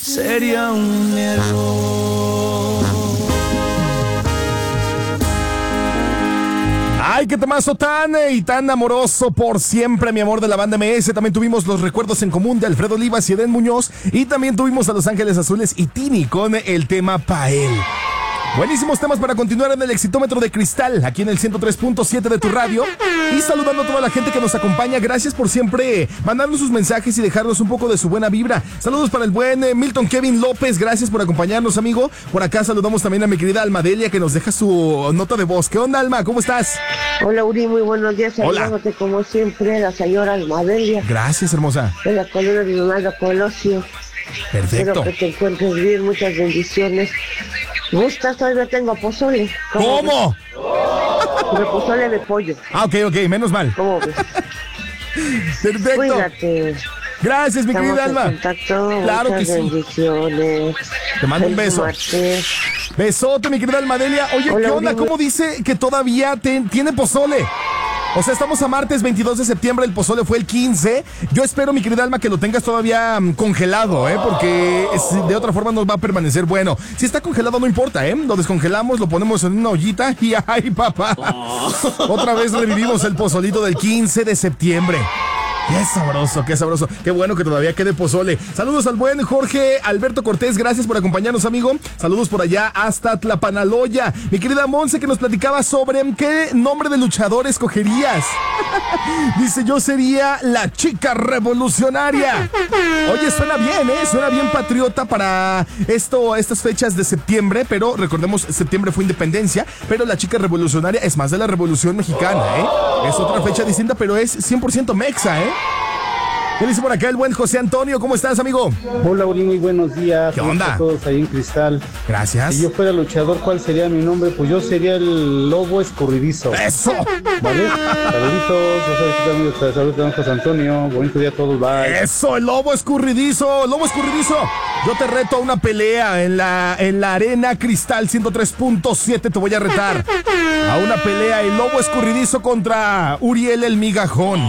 sería un error. Ay, qué temazo tan y tan amoroso por siempre, mi amor, de la banda MS. También tuvimos los recuerdos en común de Alfredo Olivas y Edén Muñoz. Y también tuvimos a Los Ángeles Azules y Tini con el tema Pael. Buenísimos temas para continuar en el Exitómetro de Cristal, aquí en el 103.7 de tu radio. Y saludando a toda la gente que nos acompaña. Gracias por siempre mandarnos sus mensajes y dejarnos un poco de su buena vibra. Saludos para el buen Milton Kevin López. Gracias por acompañarnos, amigo. Por acá saludamos también a mi querida Alma Delia, que nos deja su nota de voz. ¿Qué onda, Alma? ¿Cómo estás? Hola, Uri, muy buenos días. Saludándote como siempre, la señora Alma Delia. Gracias, hermosa. De la colonia de Donaldo Colosio. Perfecto. Espero que te encuentres bien, muchas bendiciones. ¿Gustas? Todavía tengo pozole. ¿Cómo? De pozole de pollo. Ah, ok, menos mal. ¿Cómo ves? Perfecto. Cuídate. Gracias, mi querida Alma. Contacto, claro que sí. Bendiciones. Te mando un beso. Martes. Besote, mi querida Alma Delia. Oye, hola, ¿qué onda? Uri. ¿Cómo dice que todavía tiene pozole? O sea, estamos a martes 22 de septiembre, el pozole fue el 15. Yo espero, mi querida Alma, que lo tengas todavía congelado, porque de otra forma nos va a permanecer bueno. Si está congelado no importa, lo descongelamos, lo ponemos en una ollita y ¡ay, papá! Otra vez revivimos el pozolito del 15 de septiembre. Qué sabroso, qué sabroso. Qué bueno que todavía quede pozole. Saludos al buen Jorge Alberto Cortés. Gracias por acompañarnos, amigo. Saludos por allá hasta Tlapanaloya. Mi querida Monse, que nos platicaba sobre qué nombre de luchador escogerías. Dice, yo sería la chica revolucionaria. Oye, suena bien, suena bien patriota para estas fechas de septiembre. Pero recordemos, septiembre fue independencia. Pero la chica revolucionaria es más de la Revolución Mexicana, Es otra fecha distinta, pero es 100% mexa, ¿Qué dice por acá el buen José Antonio? ¿Cómo estás, amigo? Hola, Uri, muy buenos días. ¿Qué onda? A todos ahí en Cristal. Gracias. Si yo fuera luchador, ¿cuál sería mi nombre? Pues yo sería el Lobo Escurridizo. ¡Eso! ¿Vale? Saluditos. Yo soy amigo. Saludos, don José Antonio. Bonito día a todos. Bye. ¡Eso! ¡El Lobo Escurridizo! ¡Lobo Escurridizo! Yo te reto a una pelea en la Arena Cristal 103.7. Te voy a retar a una pelea, el Lobo Escurridizo contra Uriel el Migajón.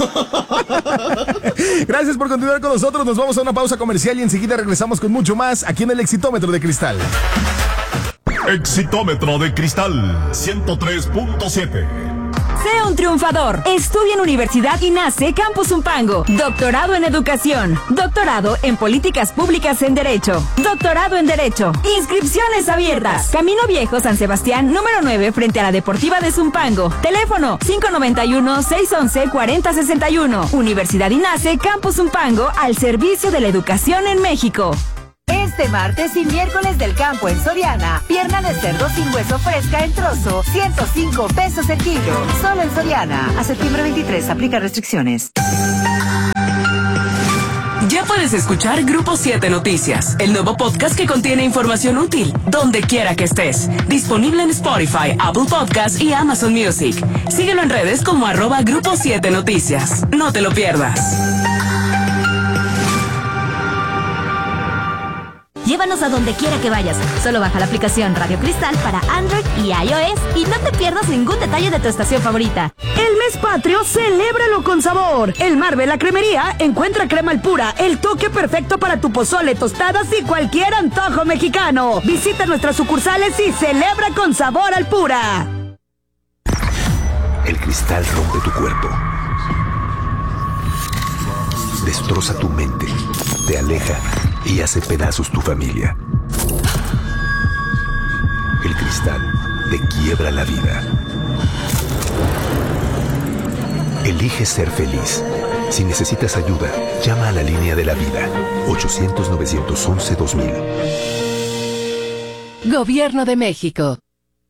Gracias por continuar con nosotros. Nos vamos a una pausa comercial y enseguida regresamos con mucho más aquí en el Exitómetro de Cristal. Exitómetro de Cristal 103.7. Sea un triunfador. Estudia en Universidad INACE Campus Zumpango. Doctorado en Educación. Doctorado en Políticas Públicas en Derecho. Doctorado en Derecho. Inscripciones abiertas. Camino Viejo, San Sebastián, número 9, frente a la Deportiva de Zumpango. Teléfono 591-611-4061. Universidad INACE Campus Zumpango, al servicio de la educación en México. Este martes y miércoles del campo en Soriana, pierna de cerdo sin hueso fresca en trozo, 105 pesos el kilo. Solo en Soriana. A septiembre 23, aplica restricciones. Ya puedes escuchar Grupo 7 Noticias, el nuevo podcast que contiene información útil, donde quiera que estés. Disponible en Spotify, Apple Podcasts y Amazon Music. Síguelo en redes como @Grupo 7 Noticias. No te lo pierdas. Llévanos a donde quiera que vayas. Solo baja la aplicación Radio Cristal para Android y iOS y no te pierdas ningún detalle de tu estación favorita. El mes patrio, celébralo con sabor. El Marvel, la cremería, encuentra crema al pura, el toque perfecto para tu pozole, tostadas y cualquier antojo mexicano. Visita nuestras sucursales y celebra con sabor al pura. El cristal rompe tu cuerpo. Destroza tu mente. Te aleja y hace pedazos tu familia. El cristal te quiebra la vida. Elige ser feliz. Si necesitas ayuda, llama a la línea de la vida. 800-911-2000. Gobierno de México.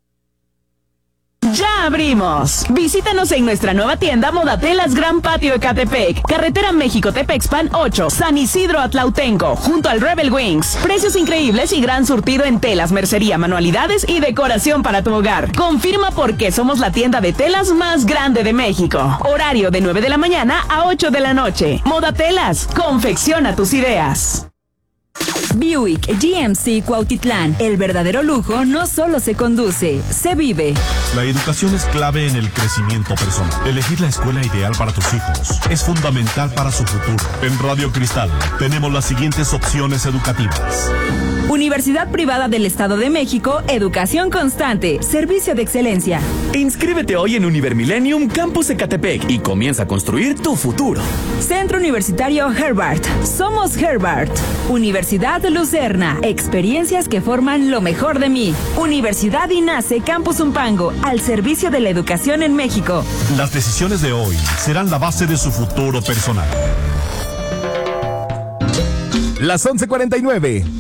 ¡Ya abrimos! Visítanos en nuestra nueva tienda Modatelas Gran Patio Ecatepec, Carretera México-Tepexpan 8, San Isidro Atlautenco, junto al Rebel Wings. Precios increíbles y gran surtido en telas, mercería, manualidades y decoración para tu hogar. Confirma por qué somos la tienda de telas más grande de México. Horario de 9 de la mañana a 8 de la noche. Modatelas, confecciona tus ideas. Buick GMC Cuautitlán. El verdadero lujo no solo se conduce, se vive. La educación es clave en el crecimiento personal. Elegir la escuela ideal para tus hijos es fundamental para su futuro. En Radio Cristal tenemos las siguientes opciones educativas. Universidad Privada del Estado de México, educación constante, servicio de excelencia. Inscríbete hoy en Univermillennium Campus Ecatepec y comienza a construir tu futuro. Centro Universitario Herbart. Somos Herbart. Universidad Lucerna. Experiencias que forman lo mejor de mí. Universidad INACE Campus Umpango. Al servicio de la educación en México. Las decisiones de hoy serán la base de su futuro personal. Las 11:49.